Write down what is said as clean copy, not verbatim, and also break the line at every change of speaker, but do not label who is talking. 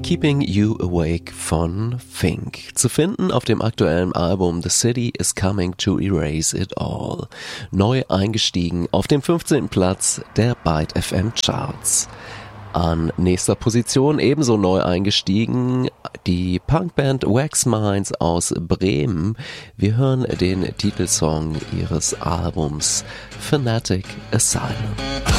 Keeping You Awake von Fink. Zu finden auf dem aktuellen Album The City is Coming to Erase It All. Neu eingestiegen auf dem 15. Platz der Byte FM Charts. An nächster Position ebenso neu eingestiegen die Punkband Wax Minds aus Bremen. Wir hören den Titelsong ihres Albums Fanatic Asylum.